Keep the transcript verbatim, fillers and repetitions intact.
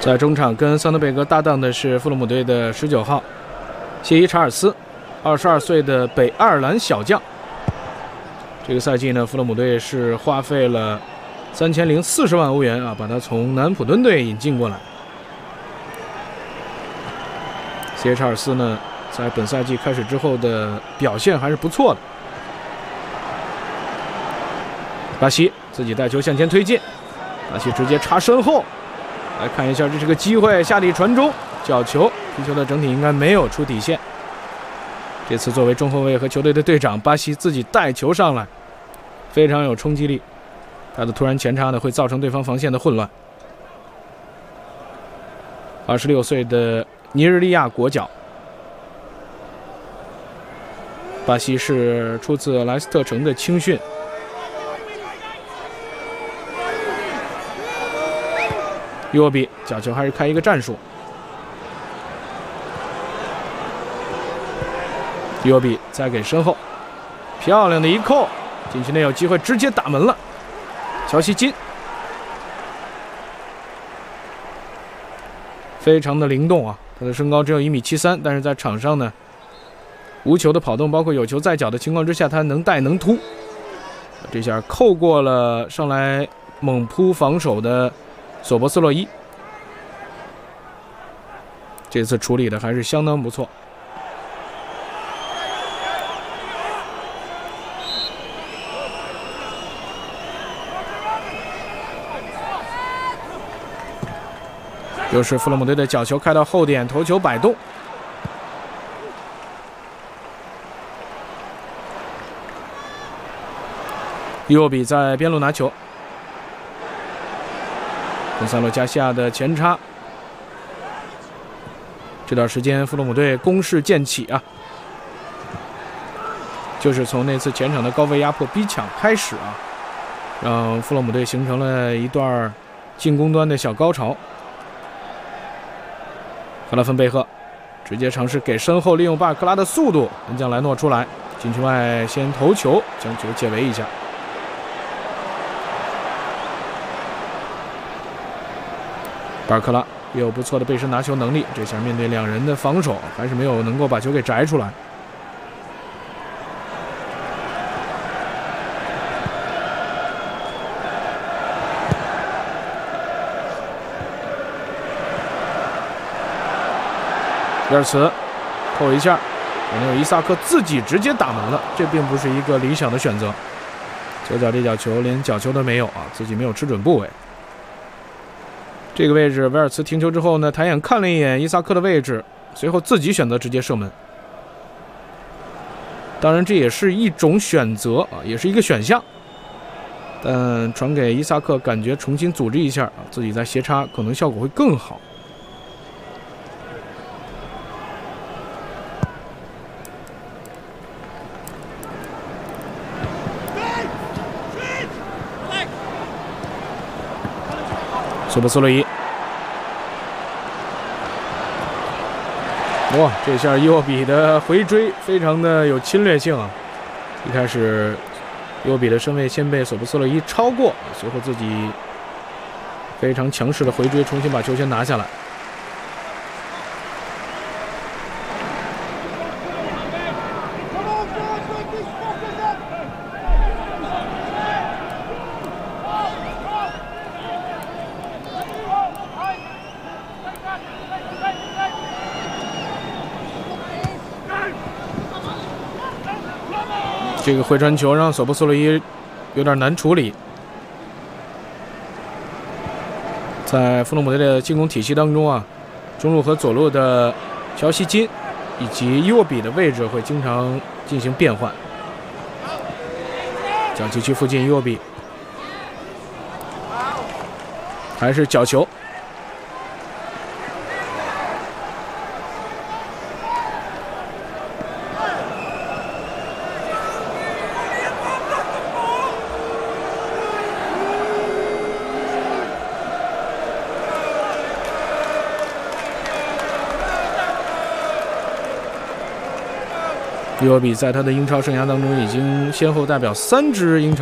在中场跟桑德贝格搭档的是富勒姆队的十九号谢伊查尔斯，二十二岁的北爱尔兰小将。这个赛季呢，富勒姆队是花费了三千零四十万欧元啊，把他从南普敦队引进过来。谢伊查尔斯呢，在本赛季开始之后的表现还是不错的。巴西自己带球向前推进，巴西直接插身后。来看一下，这是个机会，下底传中，角球，皮球的整体应该没有出底线。这次作为中后卫和球队的队长，巴西自己带球上来，非常有冲击力。他的突然前插呢，会造成对方防线的混乱。二十六岁的尼日利亚国脚，巴西是出自莱斯特城的青训。伊沃比角球还是开一个战术，伊沃比再给身后，漂亮的一扣，禁区内有机会直接打门了。乔西金非常的灵动啊，他的身高只有一米七三，但是在场上呢，无球的跑动，包括有球在脚的情况之下，他能带能突。这下扣过了上来猛扑防守的索博斯洛伊，这次处理的还是相当不错。又是富勒姆队的角球开到后点，头球摆动。伊沃比在边路拿球。本萨洛加西亚的前插，这段时间富勒姆队攻势渐起啊，就是从那次前场的高位压迫逼抢开始啊，让富勒姆队形成了一段进攻端的小高潮。克拉芬贝赫直接尝试给身后，利用巴尔克拉的速度门将莱诺出来，禁区外先头球将球解围一下。巴尔克拉也有不错的背身拿球能力，这下面对两人的防守还是没有能够把球给摘出来。第二次扣一下，可能有伊萨克自己直接打门了，这并不是一个理想的选择。左脚这脚球连角球都没有啊，自己没有吃准部位。这个位置，维尔茨停球之后呢，抬眼看了一眼伊萨克的位置，随后自己选择直接射门。当然，这也是一种选择啊，也是一个选项。但传给伊萨克，感觉重新组织一下啊，自己在斜插可能效果会更好。索博斯洛伊，哇，这下伊沃比的回追非常的有侵略性啊！一开始，伊沃比的身位先被索博斯洛伊超过，随后自己非常强势的回追，重新把球权拿下来。这个回传球让索博斯洛伊有点难处理，在富勒姆队的进攻体系当中啊，中路和左路的乔西金以及伊沃比的位置会经常进行变换。角球区附近，伊沃比还是角球。伊沃比在他的英超生涯当中已经先后代表三支英超